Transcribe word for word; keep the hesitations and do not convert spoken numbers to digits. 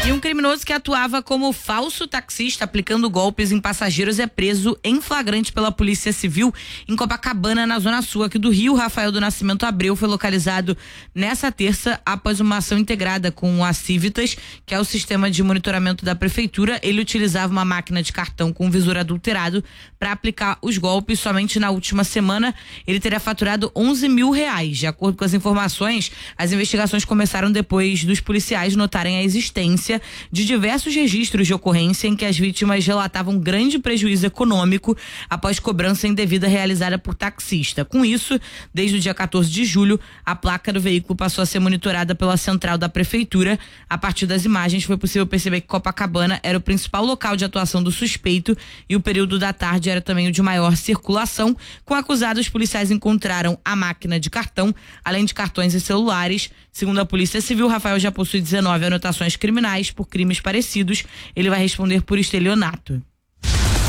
E um criminoso que atuava como falso taxista aplicando golpes em passageiros é preso em flagrante pela Polícia Civil em Copacabana, na Zona Sul aqui do Rio. Rafael do Nascimento Abreu foi localizado nessa terça após uma ação integrada com a Civitas, que é o sistema de monitoramento da prefeitura. Ele utilizava uma máquina de cartão com visor adulterado para aplicar os golpes. Somente na última semana ele teria faturado onze mil reais. De acordo com as informações, as investigações começaram depois dos policiais notarem a existência de diversos registros de ocorrência em que as vítimas relatavam grande prejuízo econômico após cobrança indevida realizada por taxista. Com isso, desde o dia quatorze de julho, a placa do veículo passou a ser monitorada pela central da prefeitura. A partir das imagens, foi possível perceber que Copacabana era o principal local de atuação do suspeito e o período da tarde era também o de maior circulação. Com o acusado, os policiais encontraram a máquina de cartão, além de cartões e celulares. Segundo a Polícia Civil, Rafael já possui dezenove anotações criminais por crimes parecidos. Ele vai responder por estelionato.